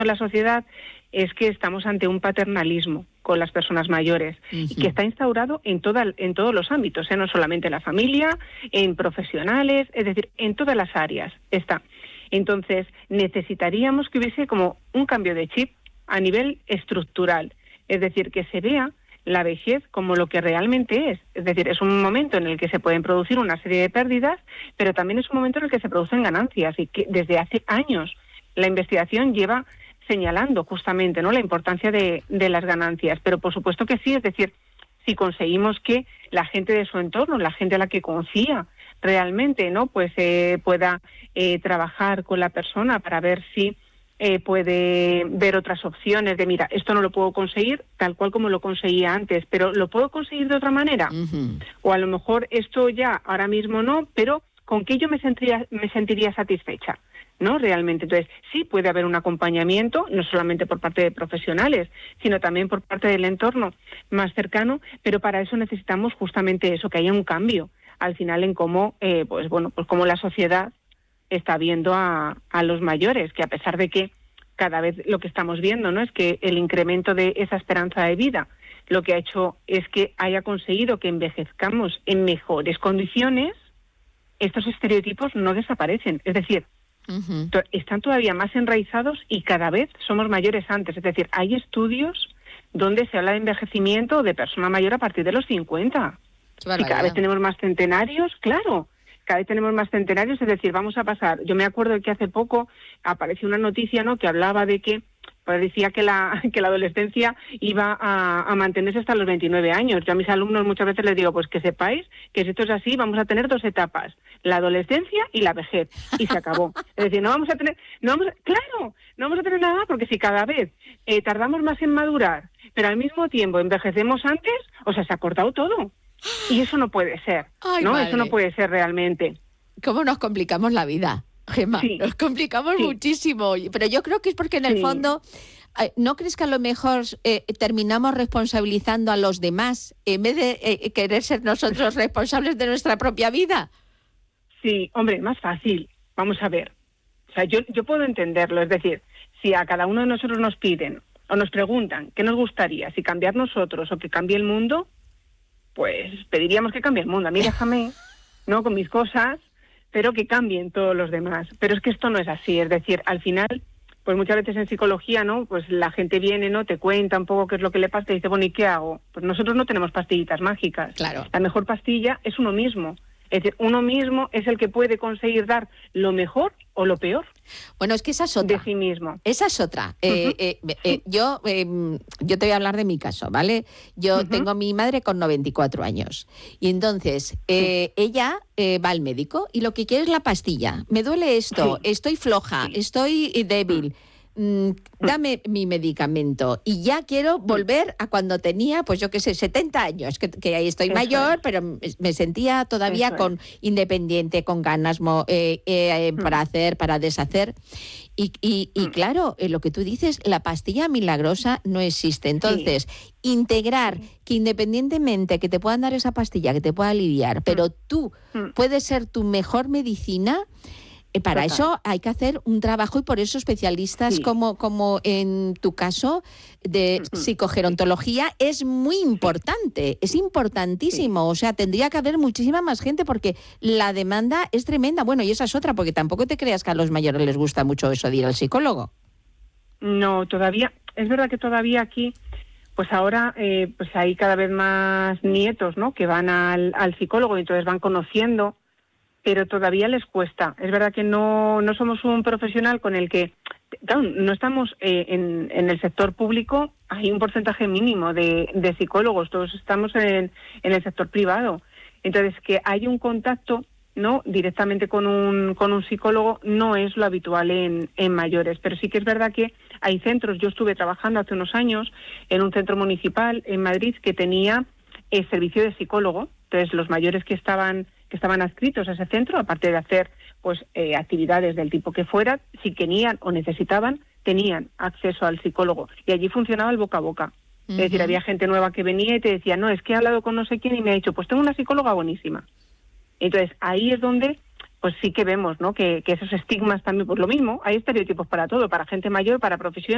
en la sociedad es que estamos ante un paternalismo con las personas mayores y que está instaurado en todos los ámbitos, no solamente en la familia, en profesionales, es decir, en todas las áreas está. Entonces, necesitaríamos que hubiese como un cambio de chip a nivel estructural, es decir, que se vea la vejez como lo que realmente es decir, es un momento en el que se pueden producir una serie de pérdidas, pero también es un momento en el que se producen ganancias y que desde hace años la investigación lleva señalando justamente, ¿no?, la importancia de las ganancias, pero por supuesto que sí, es decir, si conseguimos que la gente de su entorno, la gente a la que confía realmente, ¿no?, pues pueda trabajar con la persona para ver si puede ver otras opciones de, mira, esto no lo puedo conseguir tal cual como lo conseguía antes, pero ¿lo puedo conseguir de otra manera? O a lo mejor esto ya ahora mismo no, pero ¿con qué yo me sentiría satisfecha? ¿No? Realmente. Entonces, sí puede haber un acompañamiento, no solamente por parte de profesionales, sino también por parte del entorno más cercano, pero para eso necesitamos justamente eso, que haya un cambio al final en cómo, pues cómo la sociedad está viendo a los mayores, que a pesar de que cada vez lo que estamos viendo, ¿no?, es que el incremento de esa esperanza de vida lo que ha hecho es que haya conseguido que envejezcamos en mejores condiciones, estos estereotipos no desaparecen. Es decir, están todavía más enraizados y cada vez somos mayores antes. Es decir, hay estudios donde se habla de envejecimiento de persona mayor a partir de los 50. Y cada vez tenemos más centenarios, claro. Cada vez tenemos más centenarios, es decir, vamos a pasar. Yo me acuerdo de que hace poco apareció una noticia, ¿no?, que hablaba de que decía que la adolescencia iba a mantenerse hasta los 29 años. Yo a mis alumnos muchas veces les digo, pues que sepáis que si esto es así, vamos a tener 2 etapas, la adolescencia y la vejez, y se acabó. Es decir, no vamos a tener nada, porque si cada vez tardamos más en madurar, pero al mismo tiempo envejecemos antes, o sea, se ha cortado todo. Y eso no puede ser, ¿no? Eso no puede ser realmente. ¿Cómo nos complicamos la vida, Gemma? Sí. Nos complicamos muchísimo. Pero yo creo que es porque en el fondo, ¿no crees que a lo mejor terminamos responsabilizando a los demás en vez de querer ser nosotros responsables de nuestra propia vida? Sí, hombre, más fácil. Vamos a ver. O sea, yo puedo entenderlo. Es decir, si a cada uno de nosotros nos piden o nos preguntan qué nos gustaría, si cambiar nosotros o que cambie el mundo, pues pediríamos que cambie el mundo. A mí déjame, ¿no?, con mis cosas, pero que cambien todos los demás. Pero es que esto no es así. Es decir, al final, pues muchas veces en psicología, ¿no?, pues la gente viene, ¿no?, te cuenta un poco qué es lo que le pasa y dice, bueno, ¿y qué hago? Pues nosotros no tenemos pastillitas mágicas. Claro. La mejor pastilla es uno mismo. Es decir, uno mismo es el que puede conseguir dar lo mejor o lo peor. Bueno, es que esa es otra. De sí mismo. Esa es otra. Yo te voy a hablar de mi caso, ¿vale? Yo tengo a mi madre con 94 años. Y entonces, ella va al médico y lo que quiere es la pastilla. Me duele esto, estoy floja, estoy débil. Dame mi medicamento y ya quiero volver a cuando tenía, pues yo qué sé, 70 años, que ahí estoy mayor, pero me sentía todavía independiente, con ganas para hacer, para deshacer. Y claro, lo que tú dices, la pastilla milagrosa no existe. Entonces, integrar que independientemente que te puedan dar esa pastilla, que te pueda aliviar, pero tú puedes ser tu mejor medicina. Para eso hay que hacer un trabajo y por eso especialistas como en tu caso de psicogerontología es muy importante, es importantísimo. O sea, tendría que haber muchísima más gente porque la demanda es tremenda. Bueno, y esa es otra, porque tampoco te creas que a los mayores les gusta mucho eso de ir al psicólogo. No, todavía, es verdad que todavía aquí, pues ahora pues hay cada vez más nietos, ¿no?, que van al psicólogo y entonces van conociendo, pero todavía les cuesta. Es verdad que no somos un profesional con el que, claro, no estamos en el sector público, hay un porcentaje mínimo de psicólogos, todos estamos en el sector privado. Entonces, que hay un contacto, ¿no?, directamente con un psicólogo no es lo habitual en mayores, pero sí que es verdad que hay centros. Yo estuve trabajando hace unos años en un centro municipal en Madrid que tenía servicio de psicólogo. Entonces, los mayores que estaban adscritos a ese centro, aparte de hacer pues actividades del tipo que fuera, si querían o necesitaban, tenían acceso al psicólogo. Y allí funcionaba el boca a boca. Es decir, había gente nueva que venía y te decía, no, es que he hablado con no sé quién y me ha dicho, pues tengo una psicóloga buenísima. Entonces, ahí es donde pues sí que vemos, ¿no?, que esos estigmas también, pues lo mismo, hay estereotipos para todo, para gente mayor, para profesiones.